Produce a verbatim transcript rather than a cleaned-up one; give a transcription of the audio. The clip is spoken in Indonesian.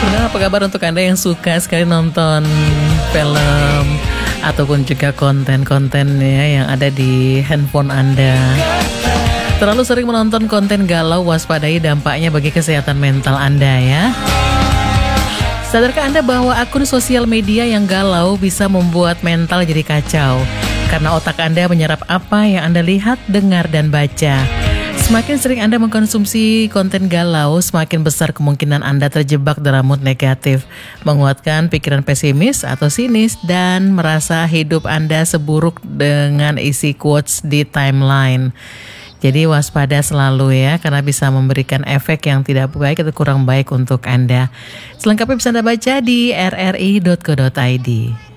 Nah, apa kabar untuk Anda yang suka sekali nonton film ataupun juga konten-konten ya yang ada di handphone Anda? Terlalu sering menonton konten galau, waspadai dampaknya bagi kesehatan mental Anda ya. Sadarkah Anda bahwa akun sosial media yang galau bisa membuat mental jadi kacau? Karena otak Anda menyerap apa yang Anda lihat, dengar, dan baca. Semakin sering Anda mengkonsumsi konten galau, semakin besar kemungkinan Anda terjebak dalam mood negatif, menguatkan pikiran pesimis atau sinis, dan merasa hidup Anda seburuk dengan isi quotes di timeline. Jadi waspada selalu ya, karena bisa memberikan efek yang tidak baik atau kurang baik untuk Anda. Selengkapnya bisa Anda baca di r r i dot co dot i d.